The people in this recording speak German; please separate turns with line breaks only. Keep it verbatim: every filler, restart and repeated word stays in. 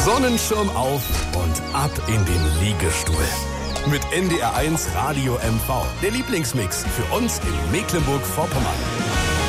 Sonnenschirm auf und ab in den Liegestuhl. Mit N D R eins Radio M V. Der Lieblingsmix für uns in Mecklenburg-Vorpommern.